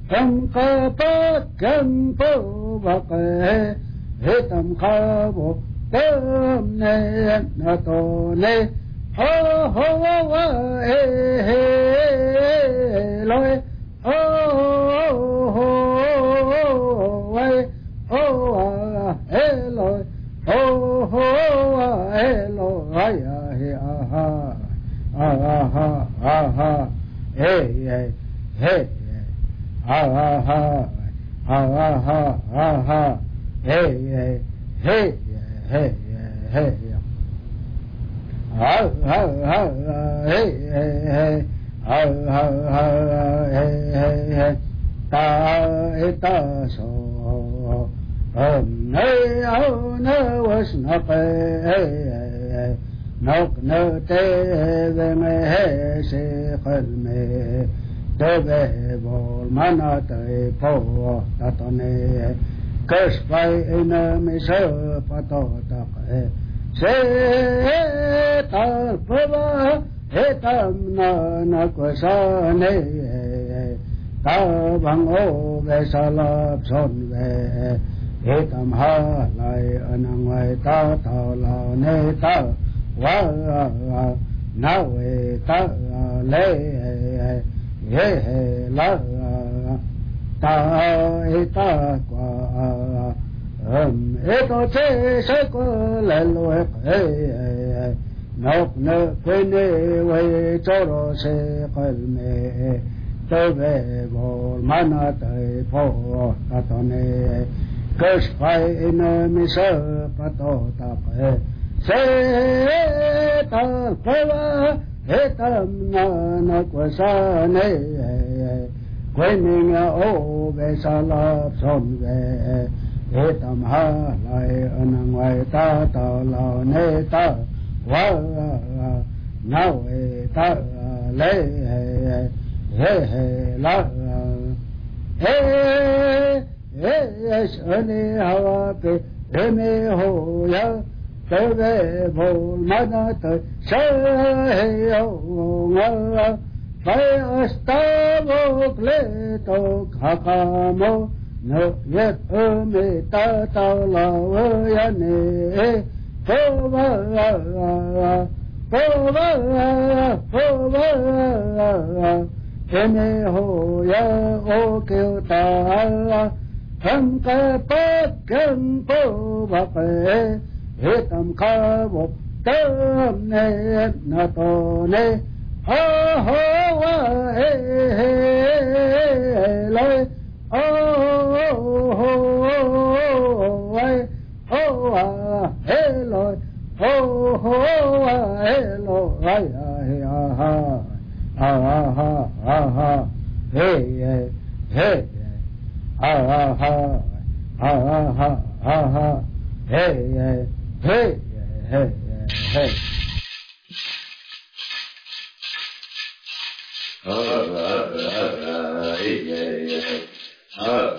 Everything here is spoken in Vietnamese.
Tam ka pa kam po bak he tam ka bo tam ne na to ne ho ho wa he loi ho ho wa ho he loi ho ho he loi ya he aha hey hey ha hey hey hey hey hey hey hey ta so nay na was na nok no te ve me se qalme dove vol manate po tatone kaspai ina me se patota se ta pava etam na kwasane ta bang o ve salap son ve etam ha lai anang vai ta ta la ne ta wa na ve ta le he la ta ta qua eto che se ko le lo he nok ne ke ne we cho ro se qal me to ve vol mana te po ta to ne kesh pai ne mi se pa to ta pe se ta pa etam na kwasa ne quên ô về sa lấp son về etam ha lại anh ngoài ta tao lao nê ta wa nao ta lê he la he sani hawa pe me ho ya te ve vol mana te se yo nga phải astavo kleto khakamo no yet me ta tao lao ya ne pova ene ho ya o ke ta tham ka pa kem po ba pe he tam kha bo tam ne na to ne ho ho wa he loi ho ho wa ho he loi ho ho he loi he ha hey hey hey hey hey